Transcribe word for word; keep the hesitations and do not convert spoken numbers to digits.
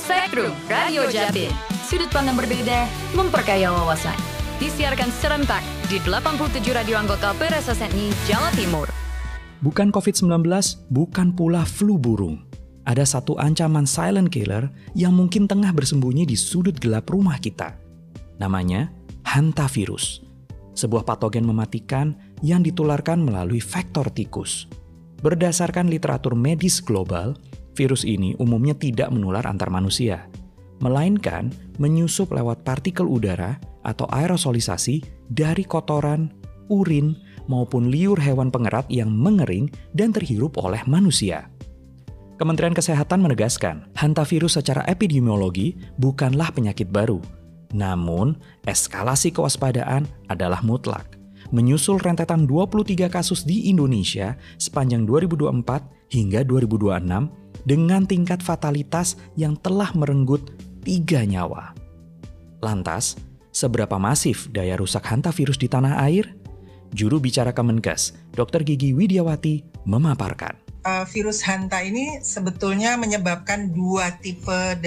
Spektrum Radio Jatim. Sudut pandang berbeda, memperkaya wawasan. Disiarkan serentak di delapan puluh tujuh radio anggota P R S S N I Jawa Timur. Bukan covid sembilan belas, bukan pula flu burung. Ada satu ancaman silent killer yang mungkin tengah bersembunyi di sudut gelap rumah kita. Namanya hantavirus. Sebuah patogen mematikan yang ditularkan melalui vektor tikus. Berdasarkan literatur medis global, virus ini umumnya tidak menular antar manusia, melainkan menyusup lewat partikel udara atau aerosolisasi dari kotoran, urin, maupun liur hewan pengerat yang mengering dan terhirup oleh manusia. Kementerian Kesehatan menegaskan, hantavirus secara epidemiologi bukanlah penyakit baru. Namun, eskalasi kewaspadaan adalah mutlak. Menyusul rentetan dua puluh tiga kasus di Indonesia sepanjang dua ribu dua puluh empat hingga dua ribu dua puluh enam dengan tingkat fatalitas yang telah merenggut tiga nyawa. Lantas, seberapa masif daya rusak hantavirus di tanah air? Juru bicara Kemenkes, Dokter Gigi Widiawati, memaparkan. Uh, virus hanta ini sebetulnya menyebabkan dua tipe